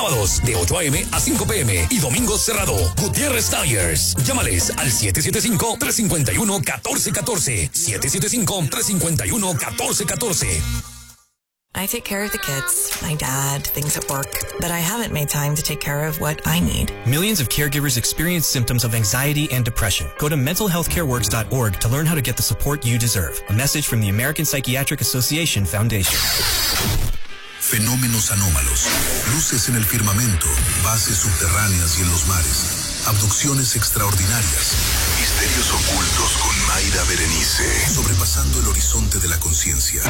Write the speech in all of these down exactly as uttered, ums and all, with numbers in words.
Sábados de ocho a eme a cinco pe eme y domingos cerrado. Gutiérrez Tires. Llámales al siete siete cinco, tres cinco uno, uno cuatro uno cuatro. siete siete cinco, tres cinco uno, uno cuatro uno cuatro. I take care of the kids, my dad, things at work, but I haven't made time to take care of what I need. Millions of caregivers experience symptoms of anxiety and depression. Go to mental health care works dot org to learn how to get the support you deserve. A message from the American Psychiatric Association Foundation. Fenómenos anómalos, luces en el firmamento, bases subterráneas y en los mares, abducciones extraordinarias, misterios ocultos con Mayra Berenice, sobrepasando el horizonte de la conciencia.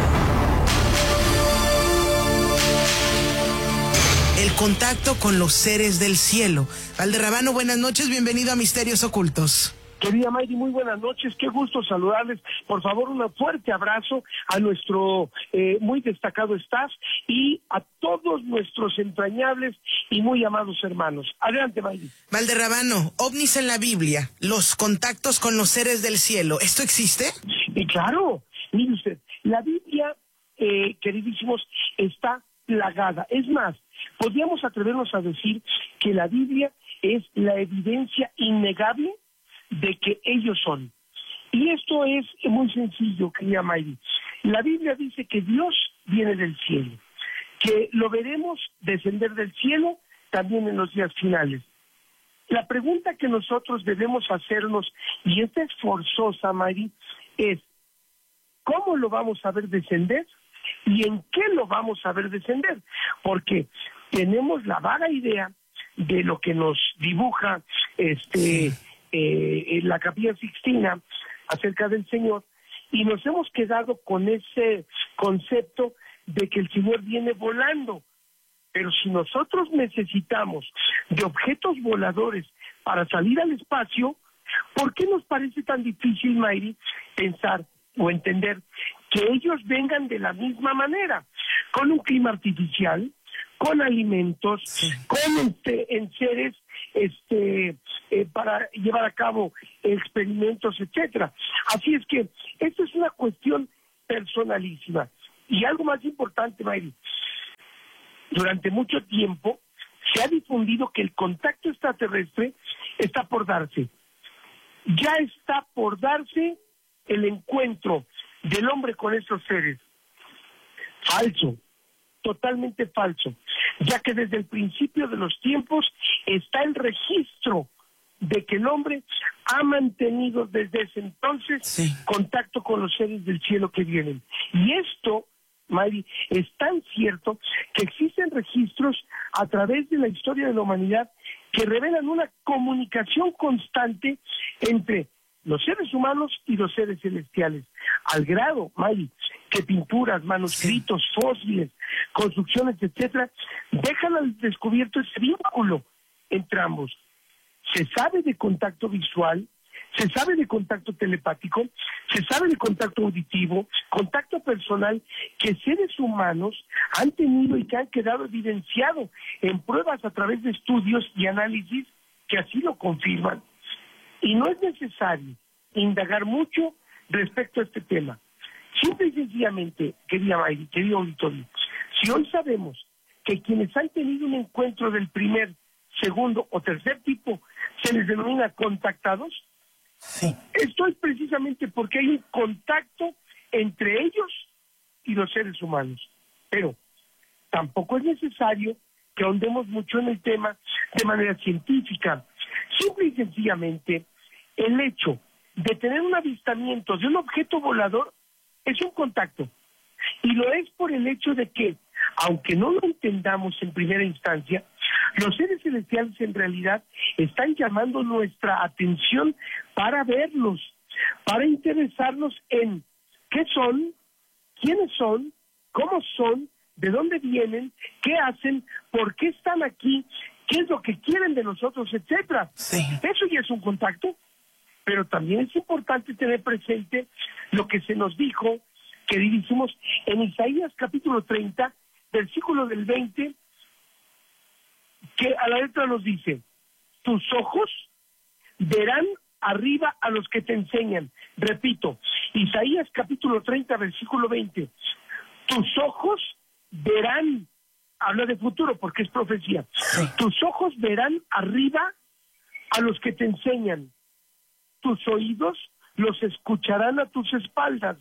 El contacto con los seres del cielo. Valderrabano, buenas noches, bienvenido a Misterios Ocultos. Querida Mayri, muy buenas noches, qué gusto saludarles. Por favor, un fuerte abrazo a nuestro eh, muy destacado staff y a todos nuestros entrañables y muy amados hermanos. Adelante, Mayri. Valderrabano, ovnis en la Biblia, los contactos con los seres del cielo, ¿esto existe? Y claro, mire usted, la Biblia, eh, queridísimos, está plagada. Es más, podríamos atrevernos a decir que la Biblia es la evidencia innegable de que ellos son. Y esto es muy sencillo, querida Mayri. La Biblia dice que Dios viene del cielo, que lo veremos descender del cielo también en los días finales. La pregunta que nosotros debemos hacernos, y esta es forzosa, Mayri, es ¿cómo lo vamos a ver descender? ¿Y en qué lo vamos a ver descender? Porque tenemos la vaga idea de lo que nos dibuja este eh, la Capilla Sixtina acerca del Señor, y nos hemos quedado con ese concepto de que el Señor viene volando. Pero si nosotros necesitamos de objetos voladores para salir al espacio, ¿por qué nos parece tan difícil, Mayri, pensar o entender que ellos vengan de la misma manera, con un clima artificial, con alimentos, sí, con este, en seres este, eh, para llevar a cabo experimentos, etcétera? Así es que esta es una cuestión personalísima. Y algo más importante, Mayri, durante mucho tiempo se ha difundido que el contacto extraterrestre está por darse. Ya está por darse el encuentro del hombre con estos seres. Falso, totalmente falso, ya que desde el principio de los tiempos está el registro de que el hombre ha mantenido desde ese entonces sí. contacto con los seres del cielo que vienen. Y esto, Mayri, es tan cierto que existen registros a través de la historia de la humanidad que revelan una comunicación constante entre los seres humanos y los seres celestiales, al grado, Mayri, que pinturas, manuscritos, sí. fósiles, construcciones, etcétera, dejan al descubierto ese vínculo entre ambos. Se sabe de contacto visual, se sabe de contacto telepático, se sabe de contacto auditivo, contacto personal, que seres humanos han tenido y que han quedado evidenciado en pruebas a través de estudios y análisis que así lo confirman. Y no es necesario indagar mucho respecto a este tema. Simple y sencillamente, querida Mayri, querido auditorio, si hoy sabemos que quienes han tenido un encuentro del primer, segundo o tercer tipo se les denomina contactados, sí. esto es precisamente porque hay un contacto entre ellos y los seres humanos. Pero tampoco es necesario que ahondemos mucho en el tema de manera científica. Simple y sencillamente, el hecho de tener un avistamiento de un objeto volador es un contacto. Y lo es por el hecho de que, aunque no lo entendamos en primera instancia, los seres celestiales en realidad están llamando nuestra atención para verlos, para interesarnos en qué son, quiénes son, cómo son, de dónde vienen, qué hacen, por qué están aquí, qué es lo que quieren de nosotros, etcétera. Sí. Eso ya es un contacto, pero también es importante tener presente lo que se nos dijo, queridísimos, en Isaías capítulo treinta, versículo del veinte, que a la letra nos dice: tus ojos verán arriba a los que te enseñan. Repito, Isaías capítulo treinta, versículo veinte, tus ojos verán habla de futuro porque es profecía. Sí. Tus ojos verán arriba a los que te enseñan. Tus oídos los escucharán a tus espaldas.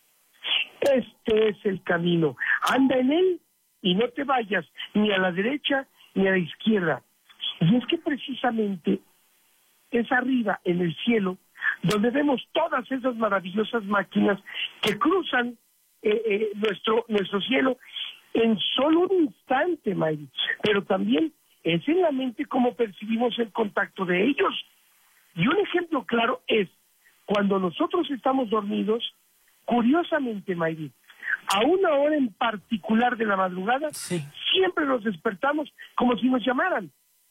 Este es el camino. Anda en él y no te vayas ni a la derecha ni a la izquierda. Y es que precisamente es arriba, en el cielo, donde vemos todas esas maravillosas máquinas que cruzan eh, eh, nuestro, nuestro cielo en solo un instante, Mayri. Pero también es en la mente como percibimos el contacto de ellos. Y un ejemplo claro es cuando nosotros estamos dormidos, curiosamente, Mayri, a una hora en particular de la madrugada, sí, siempre nos despertamos como si nos llamaran.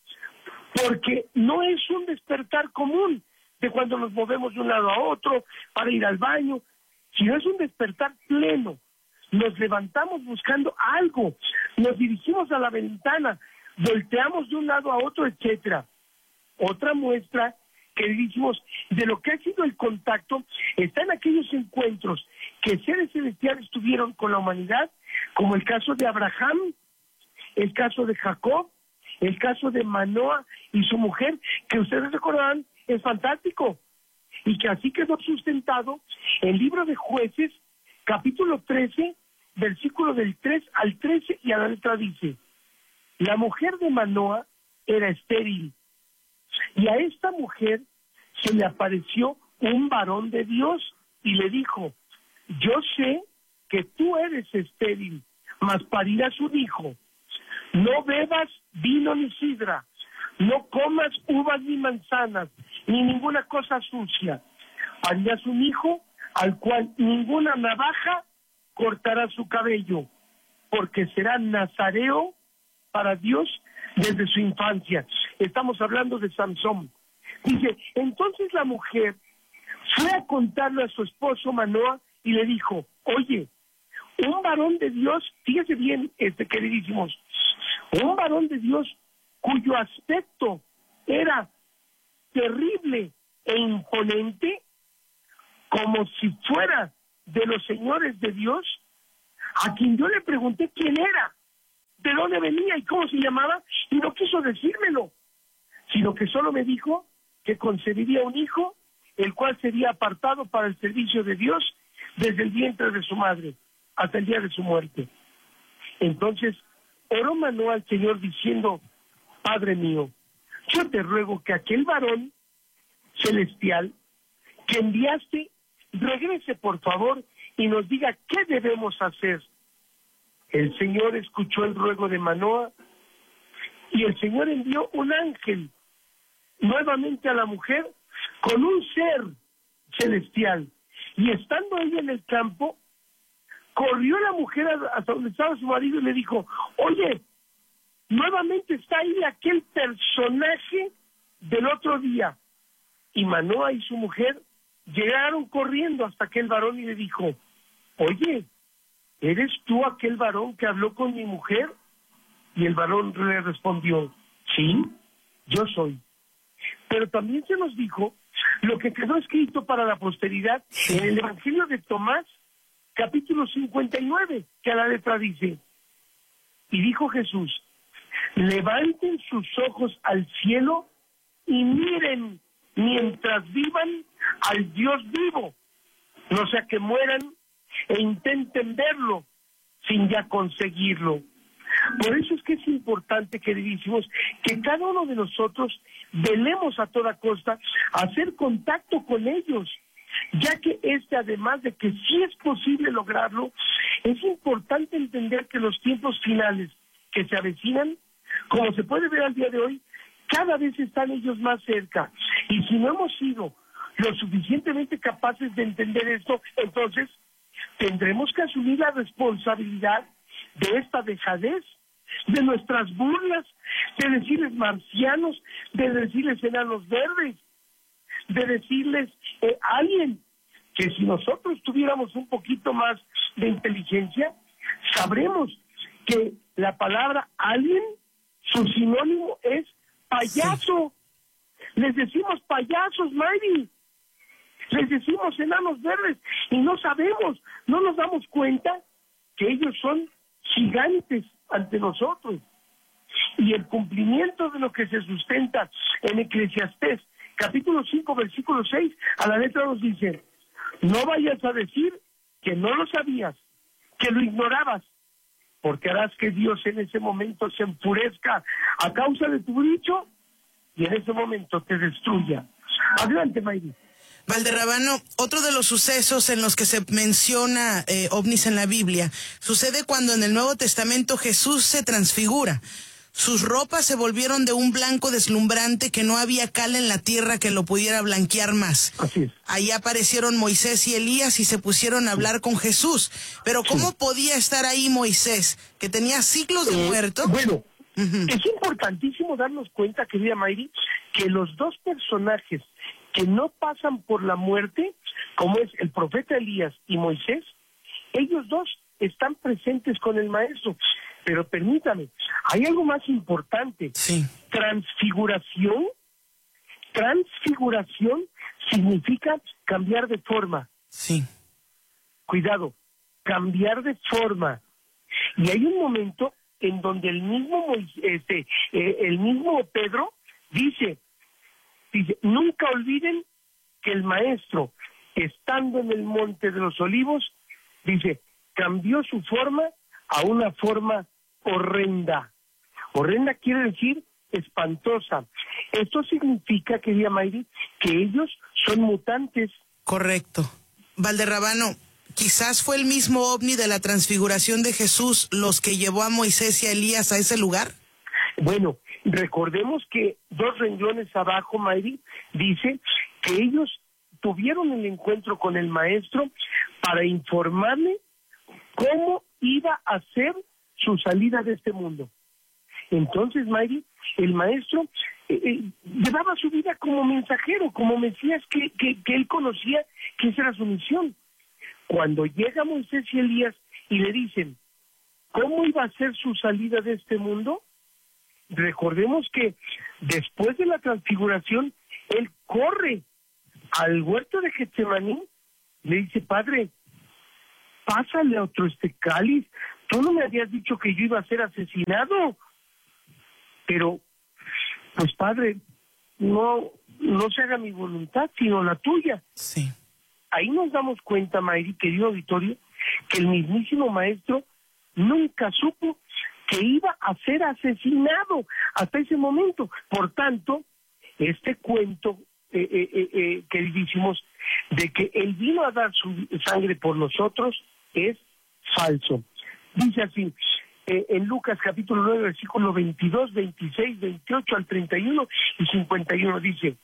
Porque no es un despertar común de cuando nos movemos de un lado a otro para ir al baño, sino es un despertar pleno. Nos levantamos buscando algo, nos dirigimos a la ventana, volteamos de un lado a otro, etcétera. Otra muestra que dijimos de lo que ha sido el contacto está en aquellos encuentros que seres celestiales tuvieron con la humanidad, como el caso de Abraham, el caso de Jacob, el caso de Manoa y su mujer, que ustedes recordarán, es fantástico, y que así quedó sustentado el libro de Jueces, capítulo trece, versículo del tres al trece, y a la letra dice: la mujer de Manoa era estéril, y a esta mujer se le apareció un varón de Dios y le dijo: yo sé que tú eres estéril, mas parirás un hijo. No bebas vino ni sidra, no comas uvas ni manzanas, ni ninguna cosa sucia. Parirás un hijo al cual ninguna navaja cortará su cabello, porque será nazareo para Dios desde su infancia. Estamos hablando de Sansón. Dice, entonces la mujer fue a contarle a su esposo Manoa y le dijo: oye, un varón de Dios, fíjese bien, este queridísimos, un varón de Dios cuyo aspecto era terrible e imponente, como si fuera de los señores de Dios, a quien yo le pregunté quién era, de dónde venía y cómo se llamaba, y no quiso decírmelo, sino que solo me dijo que concebiría un hijo, el cual sería apartado para el servicio de Dios desde el vientre de su madre hasta el día de su muerte. Entonces oró Manoa al Señor diciendo: Padre mío, yo te ruego que aquel varón celestial que enviaste regrese por favor y nos diga qué debemos hacer. El Señor escuchó el ruego de Manoa y el Señor envió un ángel nuevamente a la mujer con un ser celestial, y estando ella en el campo, corrió la mujer hasta donde estaba su marido y le dijo: oye, nuevamente está ahí aquel personaje del otro día. Y Manoa y su mujer llegaron corriendo hasta aquel varón y le dijo: oye, ¿eres tú aquel varón que habló con mi mujer? Y el varón le respondió: sí, yo soy. Pero también se nos dijo lo que quedó escrito para la posteridad en el Evangelio de Tomás, capítulo cincuenta y nueve, que a la letra dice: y dijo Jesús, levanten sus ojos al cielo y miren mientras vivan al Dios vivo, no sea que mueran e intenten verlo sin ya conseguirlo. Por eso es que es importante, queridísimos, que cada uno de nosotros velemos a toda costa a hacer contacto con ellos, ya que este, además de que sí es posible lograrlo, es importante entender que los tiempos finales que se avecinan, como se puede ver al día de hoy, cada vez están ellos más cerca. Y si no hemos sido lo suficientemente capaces de entender esto, entonces tendremos que asumir la responsabilidad de esta dejadez, de nuestras burlas, de decirles marcianos, de decirles enanos verdes, de decirles eh, alien, que si nosotros tuviéramos un poquito más de inteligencia, sabremos que la palabra alien, su sinónimo es payaso. Sí. Les decimos payasos, Mayri. Les decimos enanos verdes y no sabemos, no nos damos cuenta que ellos son gigantes ante nosotros. Y el cumplimiento de lo que se sustenta en Eclesiastés, capítulo cinco, versículo seis, a la letra nos dice, no vayas a decir que no lo sabías, que lo ignorabas, porque harás que Dios en ese momento se enfurezca a causa de tu dicho y en ese momento te destruya. Adelante, Mayri. Valderrabano, otro de los sucesos en los que se menciona eh, ovnis en la Biblia, sucede cuando en el Nuevo Testamento Jesús se transfigura. Sus ropas se volvieron de un blanco deslumbrante que no había cal en la tierra que lo pudiera blanquear más. Así es. Ahí aparecieron Moisés y Elías y se pusieron a hablar con Jesús. Pero ¿cómo sí. podía estar ahí Moisés, que tenía siglos de eh, muerto? Bueno, uh-huh. es importantísimo darnos cuenta, querida Mayri, que los dos personajes que no pasan por la muerte, como es el profeta Elías y Moisés, ellos dos están presentes con el maestro. Pero permítame, hay algo más importante. Sí. Transfiguración, transfiguración significa cambiar de forma. Sí. Cuidado, cambiar de forma. Y hay un momento en donde el mismo Moisés, este, eh, el mismo Pedro dice, dice, nunca olviden que el maestro, estando en el monte de los olivos, dice, cambió su forma a una forma horrenda. Horrenda quiere decir espantosa. Esto significa, querida Mayri, que ellos son mutantes. Correcto. Valderrabano, quizás fue el mismo ovni de la transfiguración de Jesús los que llevó a Moisés y a Elías a ese lugar. Bueno, recordemos que dos renglones abajo, Mayri, dice que ellos tuvieron el encuentro con el maestro para informarle cómo iba a ser su salida de este mundo. Entonces, Mayri, el maestro eh, eh, llevaba su vida como mensajero, como Mesías que, que, que él conocía que esa era su misión. Cuando llega Moisés y Elías y le dicen cómo iba a ser su salida de este mundo, recordemos que después de la transfiguración, él corre al huerto de Getsemaní, le dice, Padre, pásale a otro este cáliz, tú no me habías dicho que yo iba a ser asesinado, pero, pues Padre, no, no se haga mi voluntad, sino la tuya. Sí. Ahí nos damos cuenta, Mayri, querido auditorio, que el mismísimo maestro nunca supo que iba a ser asesinado hasta ese momento. Por tanto, este cuento eh, eh, eh, que decimos de que él vino a dar su sangre por nosotros es falso. Dice así, eh, en Lucas capítulo nueve, versículo veintidós, veintiséis, veintiocho al treinta y uno y cincuenta y uno, dice,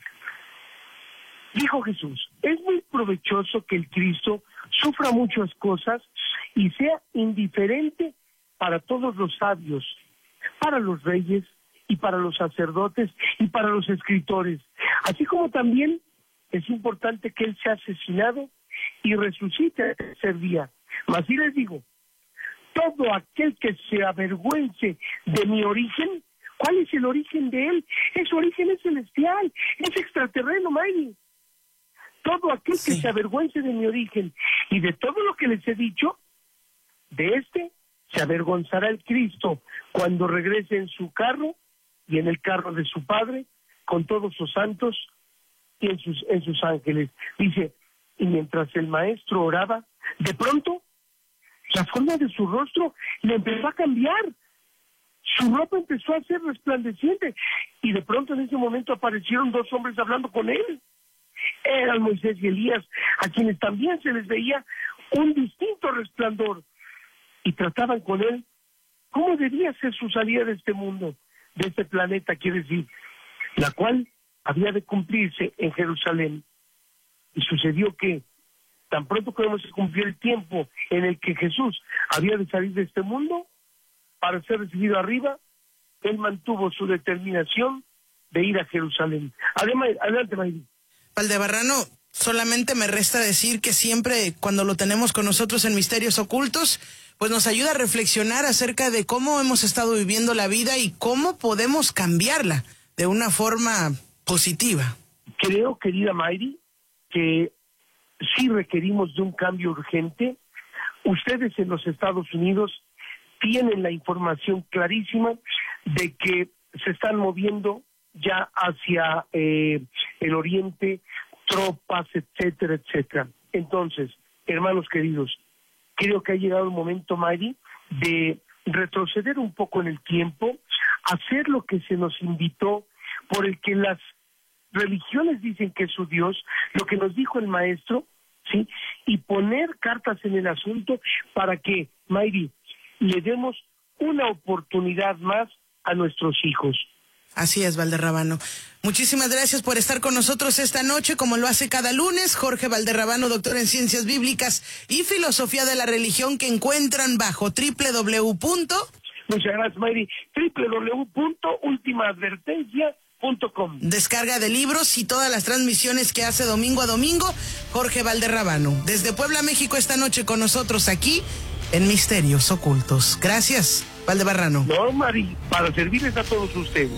dijo Jesús, es muy provechoso que el Cristo sufra muchas cosas y sea indiferente para todos los sabios, para los reyes y para los sacerdotes y para los escritores, así como también es importante que él sea asesinado y resucite al tercer día. Mas sí les digo, todo aquel que se avergüence de mi origen, ¿cuál es el origen de él? Ese origen es celestial, es extraterreno, Mayri. Todo aquel sí. que se avergüence de mi origen y de todo lo que les he dicho, de este se avergonzará el Cristo cuando regrese en su carro y en el carro de su Padre con todos sus santos y en sus, en sus ángeles. Dice, y mientras el maestro oraba, de pronto la forma de su rostro le empezó a cambiar. Su ropa empezó a ser resplandeciente y de pronto en ese momento aparecieron dos hombres hablando con él. Eran Moisés y Elías, a quienes también se les veía un distinto resplandor y trataban con él cómo debía ser su salida de este mundo, de este planeta, quiere decir, la cual había de cumplirse en Jerusalén. Y sucedió que tan pronto como se cumplió el tiempo en el que Jesús había de salir de este mundo para ser recibido arriba, él mantuvo su determinación de ir a Jerusalén. Además, adelante, Mayri. Valdebarrano, solamente me resta decir que siempre cuando lo tenemos con nosotros en Misterios Ocultos, pues nos ayuda a reflexionar acerca de cómo hemos estado viviendo la vida y cómo podemos cambiarla de una forma positiva. Creo, querida Mayri, que sí requerimos de un cambio urgente. Ustedes en los Estados Unidos tienen la información clarísima de que se están moviendo ya hacia eh, el oriente, tropas, etcétera, etcétera. Entonces, hermanos queridos, creo que ha llegado el momento, Mayri, de retroceder un poco en el tiempo, hacer lo que se nos invitó, por el que las religiones dicen que es su Dios, lo que nos dijo el maestro, ¿sí? Y poner cartas en el asunto para que, Mayri, le demos una oportunidad más a nuestros hijos. Así es, Valderrábano. Muchísimas gracias por estar con nosotros esta noche, como lo hace cada lunes. Jorge Valderrábano, doctor en Ciencias Bíblicas y Filosofía de la Religión, que encuentran bajo doble u doble u doble u. Muchas gracias, Mayri. doble u doble u doble u punto última advertencia punto com. Descarga de libros y todas las transmisiones que hace domingo a domingo Jorge Valderrábano. Desde Puebla, México, esta noche con nosotros aquí en Misterios Ocultos. Gracias, Valderrábano. No, Mari, para servirles a todos ustedes.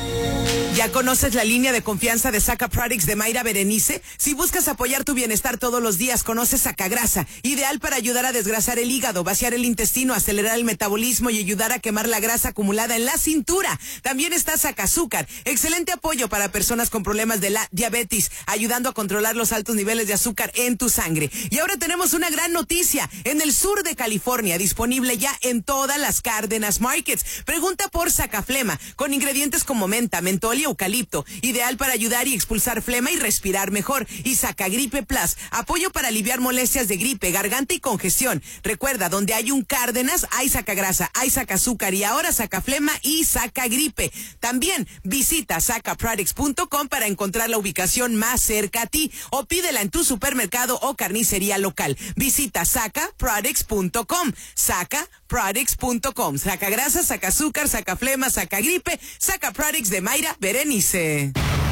¿Ya conoces la línea de confianza de Saca Products de Mayra Berenice? Si buscas apoyar tu bienestar todos los días, conoce Sacagrasa, ideal para ayudar a desgrasar el hígado, vaciar el intestino, acelerar el metabolismo y ayudar a quemar la grasa acumulada en la cintura. También está Sacazúcar, excelente apoyo para personas con problemas de la diabetes, ayudando a controlar los altos niveles de azúcar en tu sangre. Y ahora tenemos una gran noticia, en el sur de California, disponible ya en todas las Cárdenas Markets. Pregunta por Sacaflema, con ingredientes como menta, mentol y eucalipto, ideal para ayudar y expulsar flema y respirar mejor. Y Sacagripe Plus, apoyo para aliviar molestias de gripe, garganta y congestión. Recuerda, donde hay un Cárdenas, hay Sacagrasa, hay Sacazúcar y ahora Sacaflema y Sacagripe. También visita saca products punto com para encontrar la ubicación más cerca a ti o pídela en tu supermercado o carnicería local. Visita saca products punto com, saca products punto com. Sacagrasa, Sacazúcar, Sacaflema, Sacagripe, Saca Products de Mayra Berenice.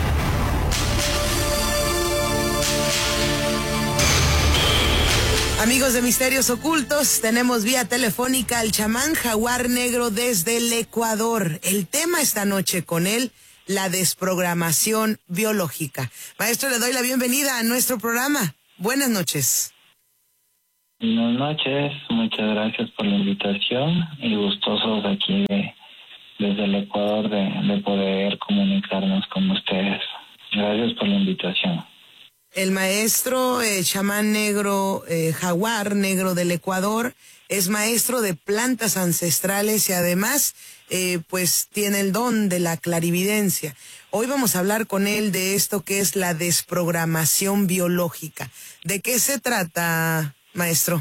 Amigos de Misterios Ocultos, tenemos vía telefónica al chamán jaguar negro desde el Ecuador. El tema esta noche con él, la desprogramación biológica. Maestro, le doy la bienvenida a nuestro programa. Buenas noches. Buenas noches, muchas gracias por la invitación y gustosos aquí de, desde el Ecuador de, de poder comunicarnos con ustedes. Gracias por la invitación. El maestro eh, chamán negro, eh, jaguar negro del Ecuador, es maestro de plantas ancestrales y además eh, pues tiene el don de la clarividencia. Hoy vamos a hablar con él de esto que es la desprogramación biológica. ¿De qué se trata, maestro?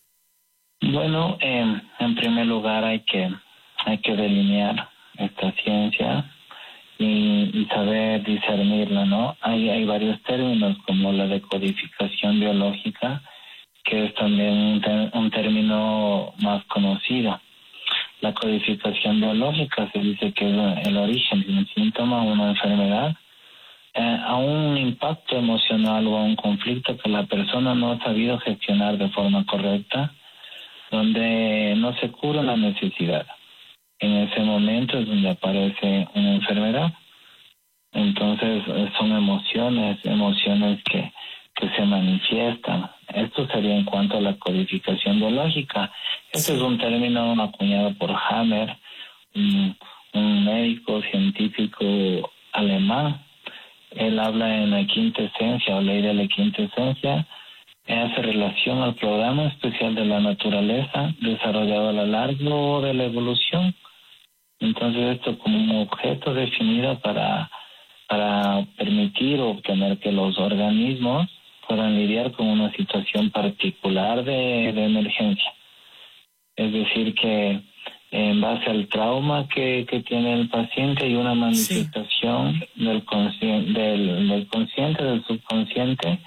Bueno, eh, en primer lugar hay que hay que delinear esta ciencia y, y saber discernirla, ¿no? Hay hay varios términos como la decodificación biológica, que es también un, te- un término más conocido. La codificación biológica se dice que es el origen de un síntoma o una enfermedad, eh, a un impacto emocional o a un conflicto que la persona no ha sabido gestionar de forma correcta, donde no se cura la necesidad. En ese momento es donde aparece una enfermedad. Entonces son emociones, emociones que, que se manifiestan. Esto sería en cuanto a la codificación biológica. Este es un término acuñado por Hammer, un, un médico científico alemán. Él habla en la quinta esencia o ley de la quinta esencia. Hace relación al programa especial de la naturaleza desarrollado a lo largo de la evolución. Entonces esto como un objeto definido para, para permitir o obtener que los organismos puedan lidiar con una situación particular de, de emergencia. Es decir, que en base al trauma que, que tiene el paciente hay una manifestación sí. del, consci- del, del consciente, del subconsciente,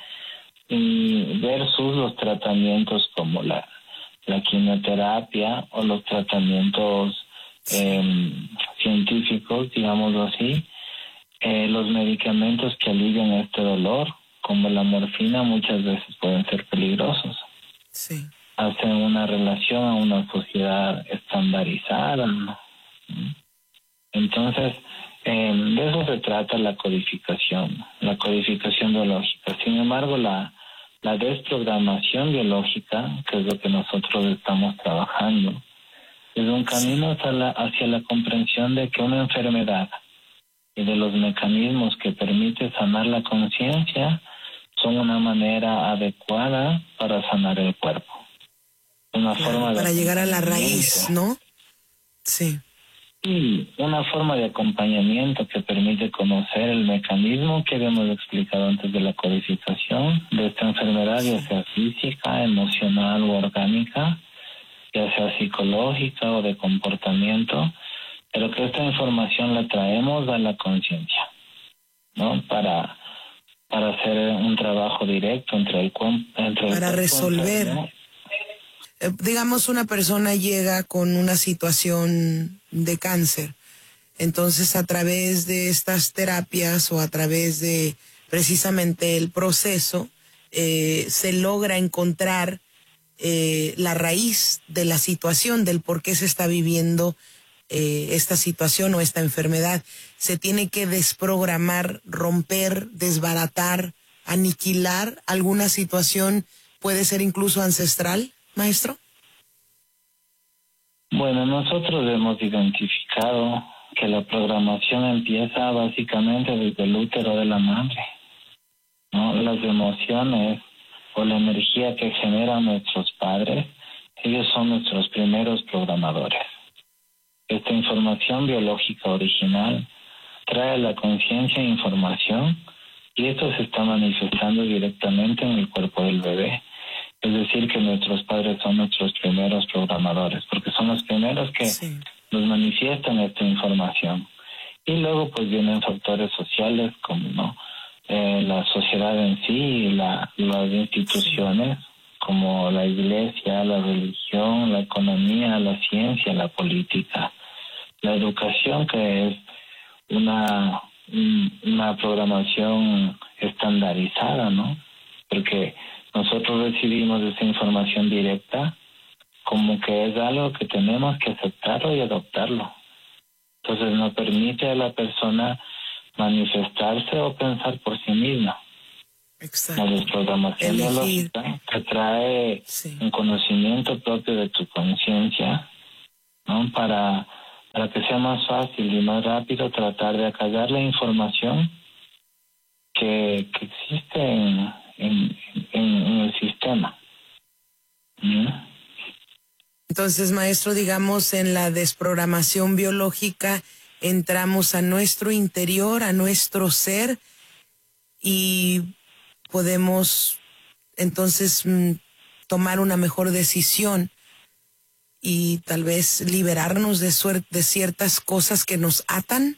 y versus los tratamientos como la, la quimioterapia o los tratamientos eh, científicos, digámoslo así, eh, los medicamentos que alivian este dolor, como la morfina, muchas veces pueden ser peligrosos. Sí. Hacen una relación a una sociedad estandarizada, ¿no? Entonces, eh, de eso se trata la codificación, la codificación biológica. Sin embargo, la, la desprogramación biológica, que es lo que nosotros estamos trabajando, Es un camino hacia la, hacia la comprensión de que una enfermedad y de los mecanismos que permite sanar la conciencia son una manera adecuada para sanar el cuerpo. Una claro, forma de para llegar a la raíz, ¿no? Sí. Y una forma de acompañamiento que permite conocer el mecanismo que habíamos explicado antes de la codificación de esta enfermedad, ya sea física, emocional o orgánica, ya sea psicológica o de comportamiento, pero que esta información la traemos a la conciencia, ¿no? Para, para hacer un trabajo directo entre el entre el para resolver. Enfermo. Digamos, una persona llega con una situación de cáncer, entonces a través de estas terapias o a través de precisamente el proceso eh, se logra encontrar eh, la raíz de la situación, del por qué se está viviendo eh, esta situación o esta enfermedad. Se tiene que desprogramar, romper, desbaratar, aniquilar alguna situación, puede ser incluso ancestral. Maestro. Bueno, nosotros hemos identificado que la programación empieza básicamente desde el útero de la madre, ¿no? Las emociones o la energía que generan nuestros padres, ellos son nuestros primeros programadores. Esta información biológica original trae a la conciencia información y esto se está manifestando directamente en el cuerpo del bebé. Es decir, que nuestros padres son nuestros primeros programadores, porque son los primeros que sí. nos manifiestan esta información. Y luego pues vienen factores sociales como no eh, la sociedad en sí, y la, las instituciones sí. como la iglesia, la religión, la economía, la ciencia, la política, la educación, que es una, una programación estandarizada, ¿no? Porque nosotros recibimos esa información directa como que es algo que tenemos que aceptarlo y adoptarlo. Entonces no permite a la persona manifestarse o pensar por sí misma. Exacto. La desprogramación biológica te trae sí. un conocimiento propio de tu conciencia, ¿no? Para, para que sea más fácil y más rápido tratar de acallar la información que, que existe en En, en, en el sistema. ¿Mm? Entonces, maestro, digamos, en la desprogramación biológica entramos a nuestro interior, a nuestro ser, y podemos entonces mm, tomar una mejor decisión y tal vez liberarnos de, suer- de ciertas cosas que nos atan.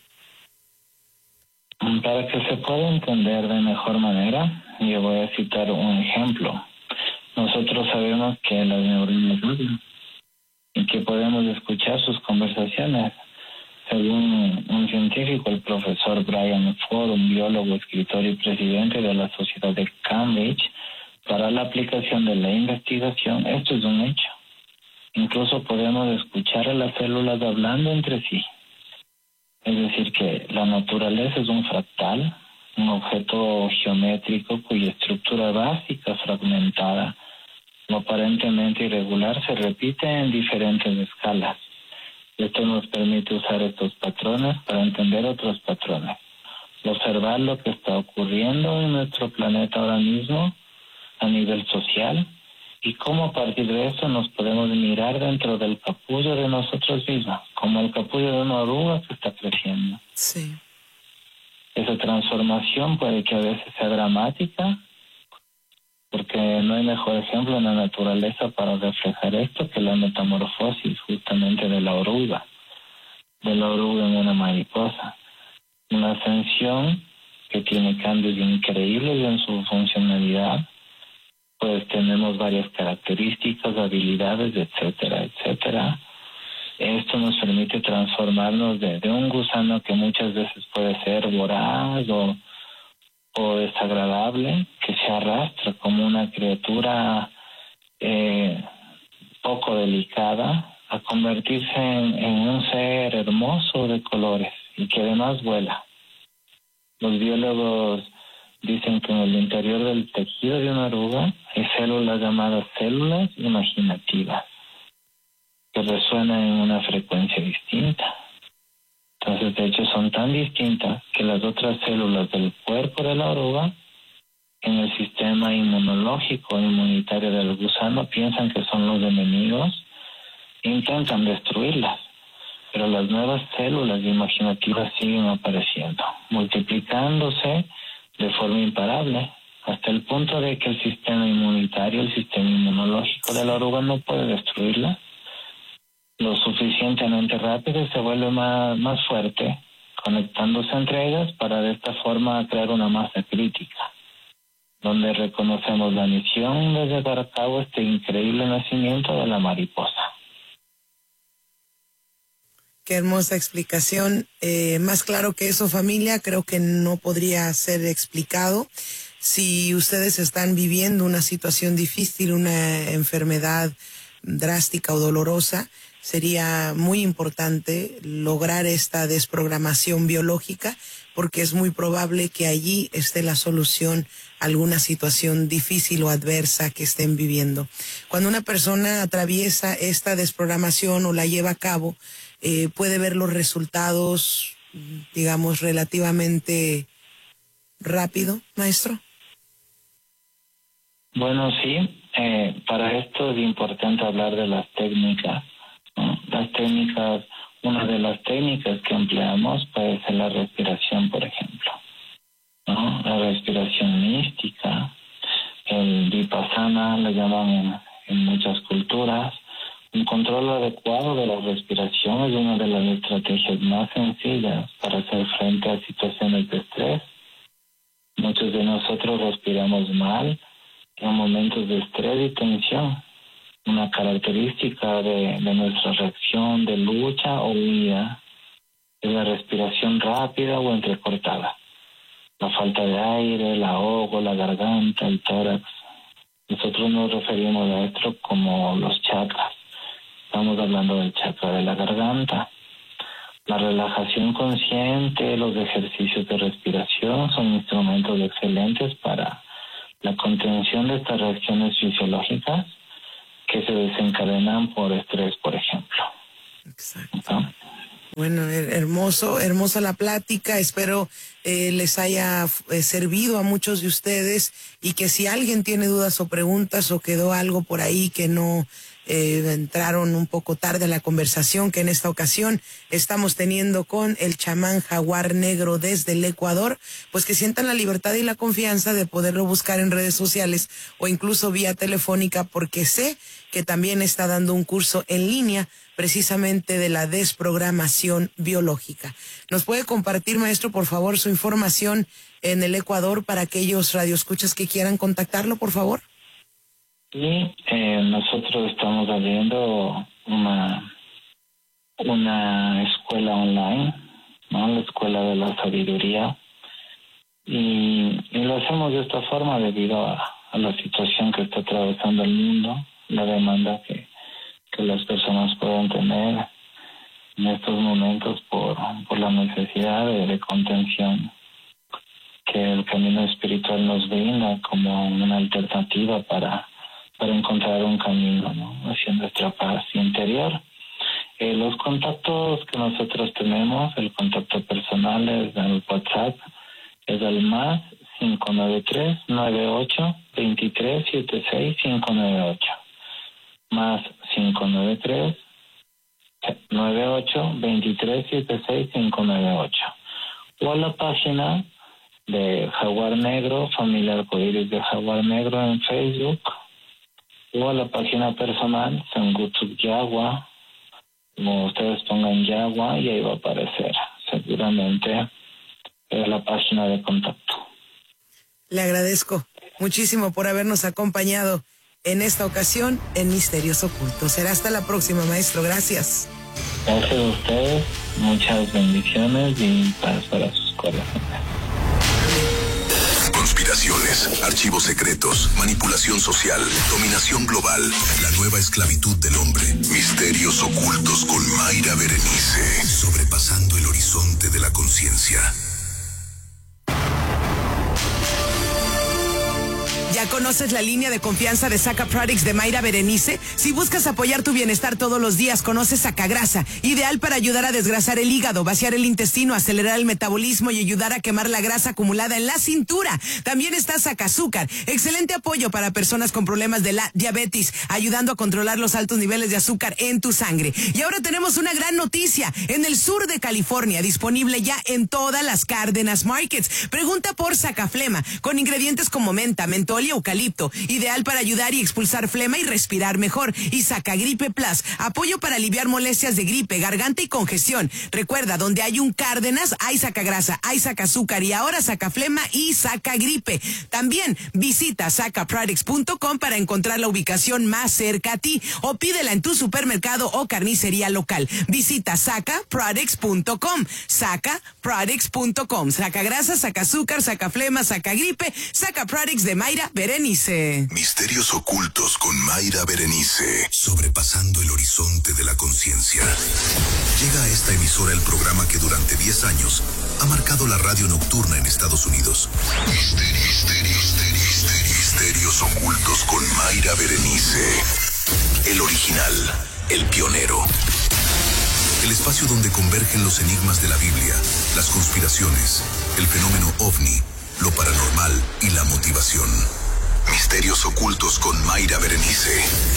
Para que se pueda entender de mejor manera, yo voy a citar un ejemplo. Nosotros sabemos que las neuronas hablan y que podemos escuchar sus conversaciones. Según un científico, el profesor Brian Ford, un biólogo, escritor y presidente de la Sociedad de Cambridge, para la aplicación de la investigación, esto es un hecho. Incluso podemos escuchar a las células hablando entre sí. Es decir, que la naturaleza es un fractal, un objeto geométrico cuya estructura básica fragmentada o aparentemente irregular se repite en diferentes escalas. Esto nos permite usar estos patrones para entender otros patrones, observar lo que está ocurriendo en nuestro planeta ahora mismo a nivel social y cómo a partir de eso nos podemos mirar dentro del capullo de nosotros mismos, como el capullo de una oruga que está creciendo. Sí. Esa transformación puede que a veces sea dramática, porque no hay mejor ejemplo en la naturaleza para reflejar esto que la metamorfosis justamente de la oruga, de la oruga en una mariposa. Una ascensión que tiene cambios increíbles en su funcionalidad, pues tenemos varias características, habilidades, etcétera, etcétera. Esto nos permite transformarnos de, de un gusano que muchas veces puede ser voraz o, o desagradable, que se arrastra como una criatura eh, poco delicada, a convertirse en, en un ser hermoso de colores y que además vuela. Los biólogos dicen que en el interior del tejido de una oruga hay células llamadas células imaginativas. que resuenan en una frecuencia distinta. Entonces, de hecho, son tan distintas que las otras células del cuerpo de la oruga, en el sistema inmunológico inmunitario del gusano, piensan que son los enemigos e intentan destruirlas. Pero las nuevas células imaginativas siguen apareciendo, multiplicándose de forma imparable, hasta el punto de que el sistema inmunitario, el sistema inmunológico de la oruga no puede destruirla lo suficientemente rápido y se vuelve más, más fuerte, conectándose entre ellas para de esta forma crear una masa crítica, donde reconocemos la misión de llevar a cabo este increíble nacimiento de la mariposa. Qué hermosa explicación. Eh, más claro que eso, familia, creo que no podría ser explicado. Si ustedes están viviendo una situación difícil, una enfermedad drástica o dolorosa, sería muy importante lograr esta desprogramación biológica, porque es muy probable que allí esté la solución a alguna situación difícil o adversa que estén viviendo. Cuando una persona atraviesa esta desprogramación o la lleva a cabo, eh, puede ver los resultados, digamos, relativamente rápido, maestro. Bueno, sí. Eh, para esto es importante hablar de las técnicas, ¿no? Las técnicas, una de las técnicas que empleamos puede ser la respiración, por ejemplo, ¿no? La respiración mística, el vipassana, le llaman en, en muchas culturas. Un control adecuado de la respiración es una de las estrategias más sencillas para hacer frente a situaciones de estrés. Muchos de nosotros respiramos mal en momentos de estrés y tensión. Una característica de, de nuestra reacción de lucha o huida es la respiración rápida o entrecortada. La falta de aire, el ahogo, la garganta, el tórax. Nosotros nos referimos a esto como los chakras. Estamos hablando del chakra de la garganta. La relajación consciente, los ejercicios de respiración son instrumentos excelentes para la contención de estas reacciones fisiológicas que se desencadenan por estrés, por ejemplo. Exacto. ¿No? Bueno, hermoso, hermosa la plática. Espero eh, les haya eh, servido a muchos de ustedes y que si alguien tiene dudas o preguntas o quedó algo por ahí que no eh, entraron un poco tarde a la conversación que en esta ocasión estamos teniendo con el chamán jaguar negro desde el Ecuador, pues que sientan la libertad y la confianza de poderlo buscar en redes sociales o incluso vía telefónica, porque sé que también está dando un curso en línea precisamente de la desprogramación biológica. ¿Nos puede compartir, maestro, por favor, su información en el Ecuador para aquellos radioescuchas que quieran contactarlo, por favor? Sí, eh, nosotros estamos abriendo una, una escuela online, ¿no? La Escuela de la Sabiduría, y, y lo hacemos de esta forma debido a, a la situación que está atravesando el mundo, la demanda que que las personas pueden tener en estos momentos por, por la necesidad de, de contención que el camino espiritual nos brinda como una alternativa para, para encontrar un camino, ¿no? Hacia nuestra paz interior. Eh, los contactos que nosotros tenemos, el contacto personal es el WhatsApp, es el más cinco nueve tres, nueve ocho, dos tres, siete seis, cinco nueve ocho. Más cinco nueve tres, nueve ocho, dos tres, siete seis, cinco nueve ocho. O a la página de Jaguar Negro, Familia Arcoíris de Jaguar Negro en Facebook, o a la página personal, Sangutsuk Yagua, como ustedes pongan Yagua y ahí va a aparecer seguramente es la página de contacto. Le agradezco muchísimo por habernos acompañado en esta ocasión en Misterios Ocultos. Será hasta la próxima, maestro. Gracias. Gracias a ustedes. Muchas bendiciones y paz para sus corazones. Conspiraciones, archivos secretos, manipulación social, dominación global, la nueva esclavitud del hombre. Misterios Ocultos con Mayra Berenice. Sobrepasando el horizonte de la conciencia. Ya conoces la línea de confianza de Saca Products de Mayra Berenice? Si buscas apoyar tu bienestar todos los días, conoce Sacagrasa, ideal para ayudar a desgrasar el hígado, vaciar el intestino, acelerar el metabolismo y ayudar a quemar la grasa acumulada en la cintura. También está Sacazúcar, excelente apoyo para personas con problemas de la diabetes, ayudando a controlar los altos niveles de azúcar en tu sangre. Y ahora tenemos una gran noticia. En el sur de California, disponible ya en todas las Cárdenas Markets. Pregunta por Sacaflema, con ingredientes como menta, mentol y eucalipto, ideal para ayudar y expulsar flema y respirar mejor. Y Sacagripe Plus, apoyo para aliviar molestias de gripe, garganta y congestión. Recuerda, donde hay un Cárdenas, hay Sacagrasa, hay Sacazúcar y ahora Sacaflema y Sacagripe. También visita saca products punto com para encontrar la ubicación más cerca a ti o pídela en tu supermercado o carnicería local. Visita saca products punto com, saca products punto com. Sacagrasa, Sacazúcar, Sacaflema, Sacagripe, Saca Products de Mayra Berenice. Misterios ocultos con Mayra Berenice, sobrepasando el horizonte de la conciencia. Llega a esta emisora el programa que durante diez años ha marcado la radio nocturna en Estados Unidos. Misterios, misterios, misterios, misterios ocultos con Mayra Berenice. El original, el pionero. El espacio donde convergen los enigmas de la Biblia, las conspiraciones, el fenómeno ovni, lo paranormal y la motivación. Misterios ocultos con Mayra Berenice.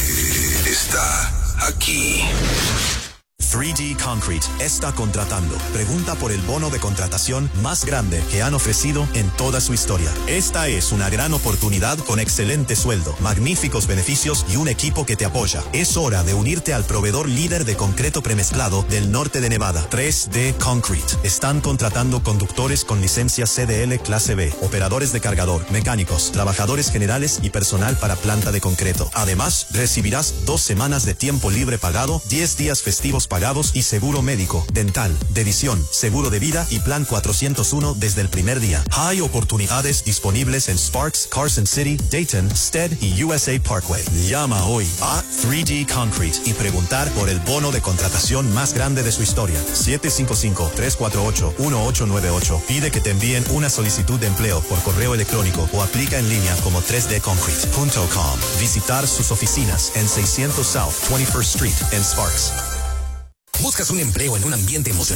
Está aquí. tres D Concrete está contratando. Pregunta por el bono de contratación más grande que han ofrecido en toda su historia. Esta es una gran oportunidad con excelente sueldo, magníficos beneficios y un equipo que te apoya. Es hora de unirte al proveedor líder de concreto premezclado del norte de Nevada, tres D Concrete. Están contratando conductores con licencia C D L clase B, operadores de cargador, mecánicos, trabajadores generales y personal para planta de concreto. Además, recibirás dos semanas de tiempo libre pagado, diez días festivos pagados y seguro médico, dental, de visión, seguro de vida y plan cuatrocientos uno desde el primer día. Hay oportunidades disponibles en Sparks, Carson City, Dayton, Stead y U S A Parkway. Llama hoy a tres D Concrete y preguntar por el bono de contratación más grande de su historia. siete cinco cinco, tres cuatro ocho, uno ocho nueve ocho. Pide que te envíen una solicitud de empleo por correo electrónico o aplica en línea como tres D concrete punto com. Visitar sus oficinas en seiscientos South twenty-first Street en Sparks. ¿Buscas un empleo en un ambiente emocional?